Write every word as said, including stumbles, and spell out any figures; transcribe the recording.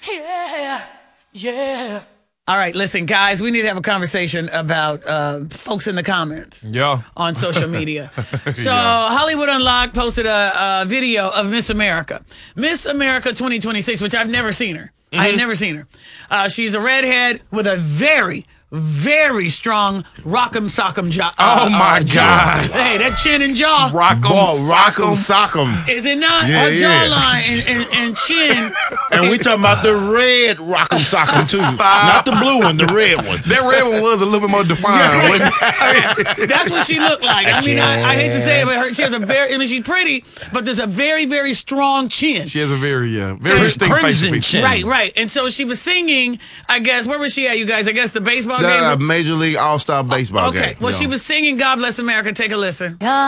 Yeah, yeah. All right, listen, guys, we need to have a conversation about uh, folks in the comments yeah. on social media. So yeah. Hollywood Unlocked posted a, a video of Miss America. Miss America twenty twenty-six, which I've never seen her. Mm-hmm. I had never seen her. Uh, she's a redhead with a very, very strong rock'em sock'em jaw. Uh, oh my uh, God! Jaw. Hey, that chin and jaw. Rock'em rock'em sock'em. Is it not? Yeah, Her yeah. jawline and, and, and chin. And we talking about the red rock'em sock'em too, not the blue one, the red one. That red one was a little bit more defined. Yeah. That's what she looked like. I mean, I, I hate to say it, but her, she has a very. I mean, she's pretty, but there's a very, very strong chin. She has a very, yeah, very distinct facial feature. Right, right. And so she was singing. I guess where was she at, you guys? I guess the baseball The game. uh, Major League All Star Baseball okay. game. Okay. Well, yeah. she was singing "God Bless America." Take a listen.